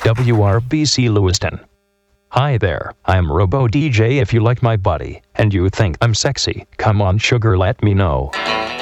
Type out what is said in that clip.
WRBC Lewiston. Hi there, I'm Robo DJ. If you like my body and you think I'm sexy, come on sugar, let me know.